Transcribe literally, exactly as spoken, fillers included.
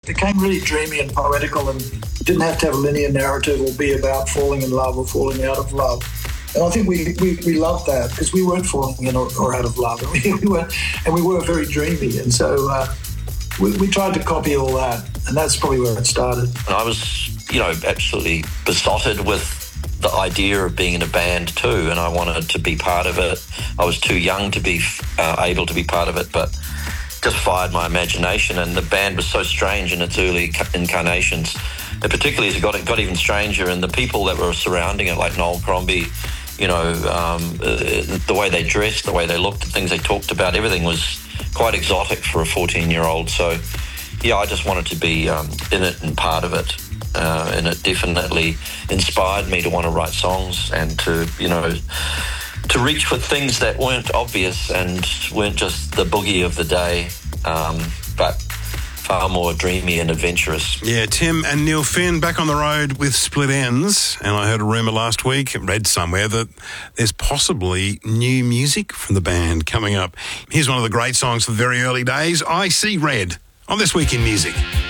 became really dreamy and poetical, and didn't have to have a linear narrative or be about falling in love or falling out of love. And I think we, we, we loved that because we weren't falling in or, or out of love. And we, we were, and we were very dreamy. And so uh, we, we tried to copy all that. And that's probably where it started. And I was, you know, absolutely besotted with the idea of being in a band too. And I wanted to be part of it. I was too young to be uh, able to be part of it, but just fired my imagination. And the band was so strange in its early incarnations. And particularly as it got, it got even stranger, and the people that were surrounding it, like Noel Crombie, you know, um, uh, the way they dressed, the way they looked, the things they talked about, everything was quite exotic for a fourteen-year-old. So, yeah, I just wanted to be um, in it and part of it. Uh, and it definitely inspired me to want to write songs and to, you know, to reach for things that weren't obvious and weren't just the boogie of the day, um, but far more dreamy and adventurous. Yeah, Tim and Neil Finn back on the road with Split Ends. And I heard a rumour last week, read somewhere, that there's possibly new music from the band coming up. Here's one of the great songs from the very early days, I See Red, on This Week in Music.